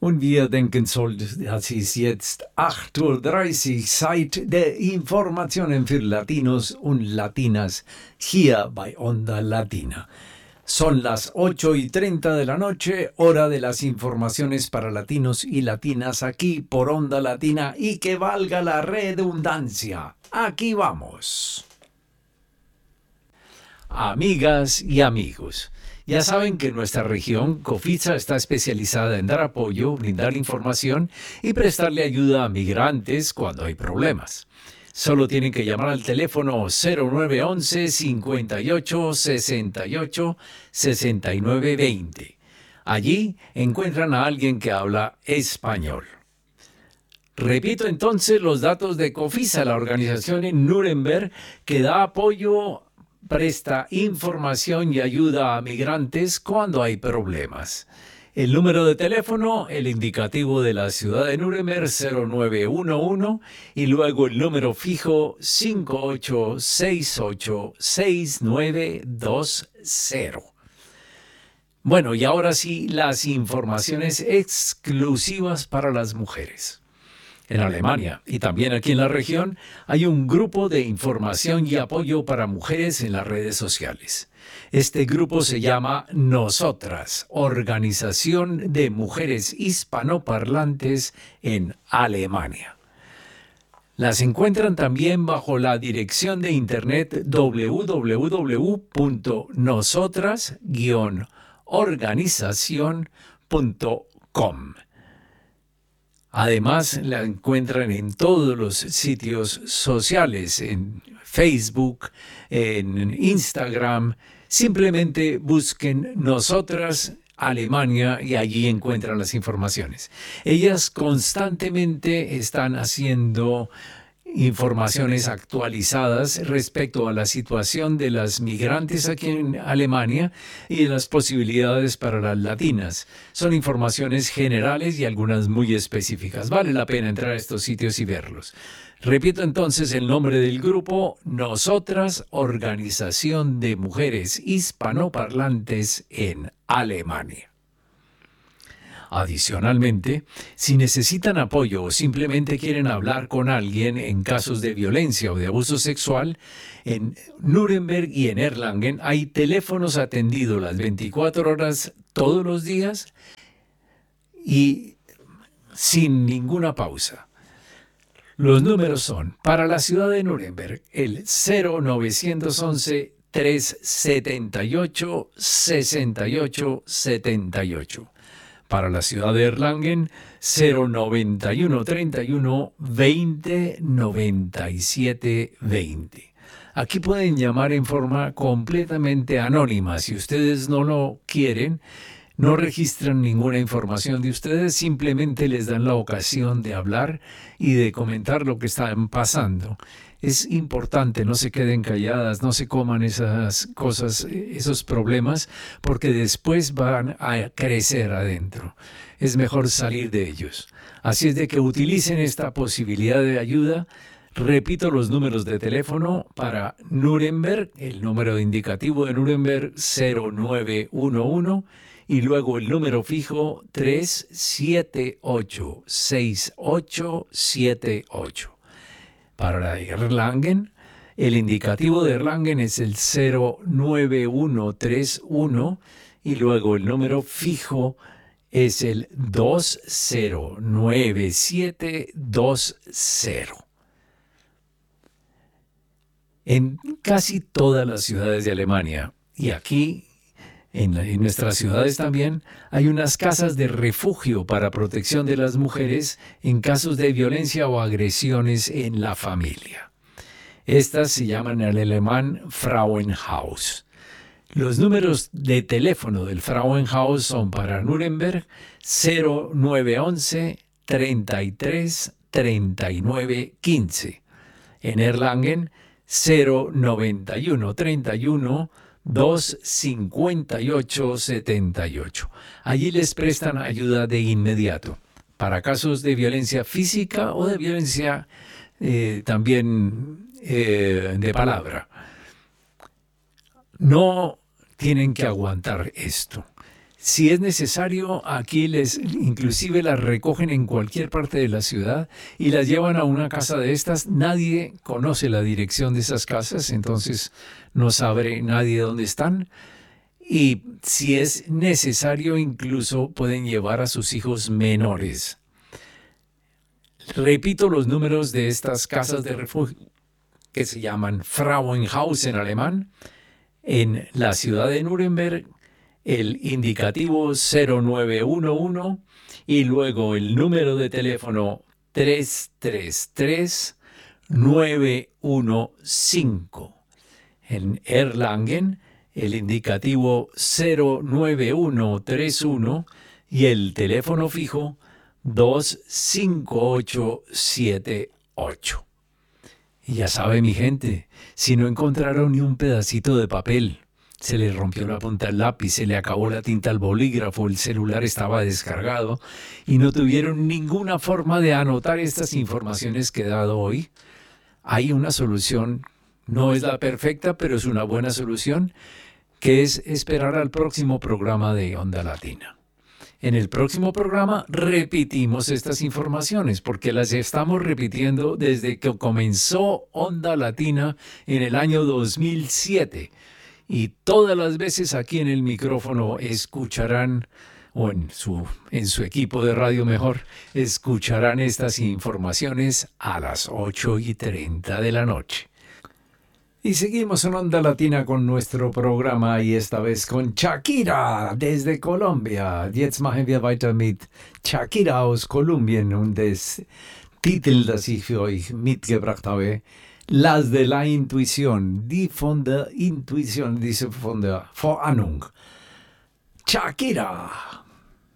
Und wir denken, das ist jetzt 8:30 Uhr, Zeit der Informationen für Latinos und Latinas hier bei Onda Latina. Son las 8:30 de la noche, hora de las informaciones para latinos y latinas aquí por Onda Latina, y que valga la redundancia. Aquí vamos. Amigas y amigos, ya saben que en nuestra región COFITSA está especializada en dar apoyo, brindar información y prestarle ayuda a migrantes cuando hay problemas. Solo tienen que llamar al teléfono 0911-5868-6920. Allí encuentran a alguien que habla español. Repito entonces los datos de COFITSA, la organización en Nuremberg que da apoyo, presta información y ayuda a migrantes cuando hay problemas. El número de teléfono, el indicativo de la ciudad de Nuremberg 0911 y luego el número fijo 5868-6920. Bueno, y ahora sí, las informaciones exclusivas para las mujeres. En Alemania y también aquí en la región hay un grupo de información y apoyo para mujeres en las redes sociales. Este grupo se llama Nosotras, Organización de Mujeres Hispanoparlantes en Alemania. Las encuentran también bajo la dirección de internet www.nosotras-organización.com. Además, la encuentran en todos los sitios sociales, en Facebook, en Instagram. Simplemente busquen Nosotras Alemania y allí encuentran las informaciones. Ellas constantemente están haciendo informaciones actualizadas respecto a la situación de las migrantes aquí en Alemania y de las posibilidades para las latinas. Son informaciones generales y algunas muy específicas. Vale la pena entrar a estos sitios y verlos. Repito entonces el nombre del grupo: Nosotras, Organización de Mujeres Hispanoparlantes en Alemania. Adicionalmente, si necesitan apoyo o simplemente quieren hablar con alguien en casos de violencia o de abuso sexual, en Nuremberg y en Erlangen hay teléfonos atendidos las 24 horas todos los días y sin ninguna pausa. Los números son, para la ciudad de Nuremberg, el 0911-378-6878. Para la ciudad de Erlangen, 091-31-20-97-20. Aquí pueden llamar en forma completamente anónima. Si ustedes no lo quieren, no registran ninguna información de ustedes, simplemente les dan la ocasión de hablar y de comentar lo que están pasando. Es importante, no se queden calladas, no se coman esas cosas, esos problemas, porque después van a crecer adentro. Es mejor salir de ellos. Así es de que utilicen esta posibilidad de ayuda. Repito los números de teléfono para Nuremberg, el número indicativo de Nuremberg 0911 y luego el número fijo 378-6878. Para Erlangen, el indicativo de Erlangen es el 09131 y luego el número fijo es el 209720. En casi todas las ciudades de Alemania y aquí en nuestras ciudades también hay unas casas de refugio para protección de las mujeres en casos de violencia o agresiones en la familia. Estas se llaman en alemán Frauenhaus. Los números de teléfono del Frauenhaus son para Nuremberg 0911 33 39 15. En Erlangen 091 31 25878. Allí les prestan ayuda de inmediato para casos de violencia física o de violencia también de palabra. No tienen que aguantar esto. Si es necesario, aquí inclusive las recogen en cualquier parte de la ciudad y las llevan a una casa de estas. Nadie conoce la dirección de esas casas, entonces no sabe nadie dónde están. Y si es necesario, incluso pueden llevar a sus hijos menores. Repito los números de estas casas de refugio, que se llaman Frauenhaus en alemán, en la ciudad de Nuremberg, el indicativo 0911 y luego el número de teléfono 333-915. En Erlangen, el indicativo 09131 y el teléfono fijo 25878. Y ya sabe, mi gente, si no encontraron ni un pedacito de papel, se le rompió la punta del lápiz, se le acabó la tinta al bolígrafo, el celular estaba descargado y no tuvieron ninguna forma de anotar estas informaciones que he dado hoy, hay una solución. No es la perfecta, pero es una buena solución, que es esperar al próximo programa de Onda Latina. En el próximo programa repetimos estas informaciones porque las estamos repitiendo desde que comenzó Onda Latina en el año 2007. Y todas las veces aquí en el micrófono escucharán, o en su equipo de radio mejor, escucharán estas informaciones a las 8:30 de la noche. Y seguimos en Onda Latina con nuestro programa y esta vez con Shakira desde Colombia. Jetzt machen wir weiter mit Shakira aus Kolumbien und das Titel, das ich für euch mitgebracht habe, Las de la Intuición, die von der Intuition, diese von der Vorahnung. Shakira!